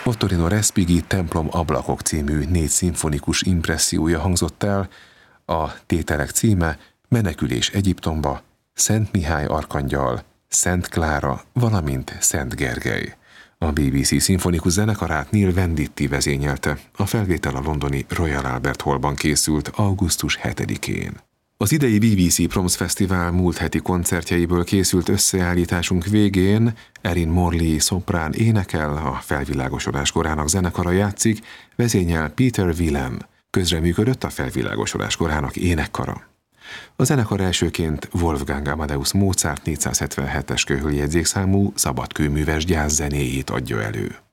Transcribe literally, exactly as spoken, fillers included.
Ottorino Respighi Templom ablakok című négy szimfonikus impressziója hangzott el, a tételek címe Menekülés Egyiptomba, Szent Mihály arkangyal, Szent Klára, valamint Szent Gergely. A bé bé cé szimfonikus zenekarát Neil Venditti vezényelte, a felvétel a londoni Royal Albert Hallban készült augusztus hetedikén. Az idei bé bé cé Proms Fesztivál múlt heti koncertjeiből készült összeállításunk végén Erin Morley szoprán énekel, a felvilágosodás korának zenekara játszik, vezényel Peter Willem, közreműködött a felvilágosodás korának énekkara. A zenekar elsőként Wolfgang Amadeus Mozart négyszázhetvenhetes köhöljegyzékszámú szabadkőműves gyász zenéjét adja elő.